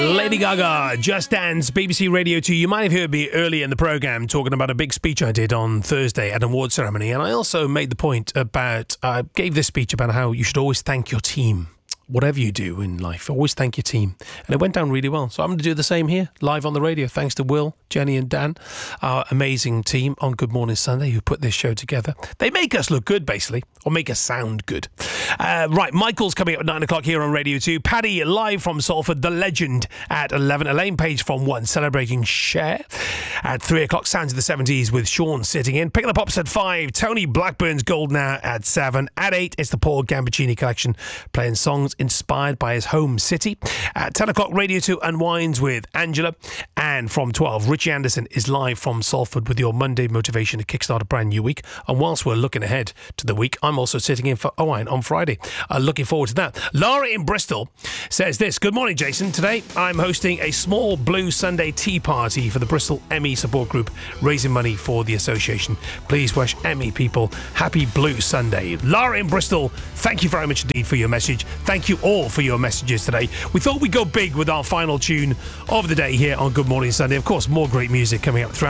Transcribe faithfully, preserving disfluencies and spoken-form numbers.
Lady Gaga, Just Dance, B B C Radio two. You might have heard me earlier in the programme talking about a big speech I did on Thursday at an award ceremony, and I also made the point about, I uh, gave this speech about how you should always thank your team. Whatever you do in life, always thank your team. And it went down really well. So I'm going to do the same here, live on the radio, thanks to Will, Jenny and Dan, our amazing team on Good Morning Sunday who put this show together. They make us look good, basically, or make us sound good. Uh, right, Michael's coming up at nine o'clock here on Radio two. Paddy live from Salford, The Legend at eleven. Elaine Page from one, celebrating Cher. At three o'clock, Sounds of the seventies with Sean sitting in. Picking the Pops at five. Tony Blackburn's Golden Hour at seven. At eight, it's the Paul Gambaccini Collection, playing songs inspired by his home city. At ten o'clock, Radio two unwinds with Angela. And from twelve, Richie Anderson is live from Salford with your Monday motivation to kickstart a brand new week. And whilst we're looking ahead to the week, I'm also sitting in for Owen on Friday. Uh, looking forward to that. Laura in Bristol says this: Good morning, Jason. Today I'm hosting a small Blue Sunday tea party for the Bristol M E support group, raising money for the association. Please wish M E people happy Blue Sunday. Laura in Bristol, thank you very much indeed for your message. Thank you all for your messages today. We thought we'd go big with our final tune of the day here on Good Morning Sunday. Of course, more great music coming up throughout